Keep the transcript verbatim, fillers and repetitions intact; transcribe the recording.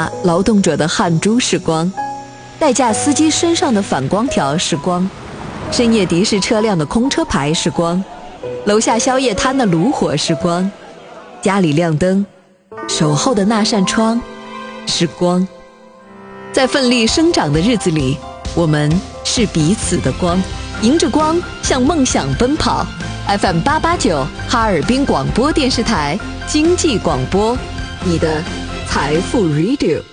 下劳动者的汗珠是光，代驾司机身上的反光条是光，深夜的士车辆的空车牌是光，楼下宵夜摊的炉火是光，家里亮灯，守候的那扇窗是光。在奋力生长的日子里，我们是彼此的光，迎着光向梦想奔跑。F M 八八九哈尔滨广播电视台经济广播，你的财富 Radio。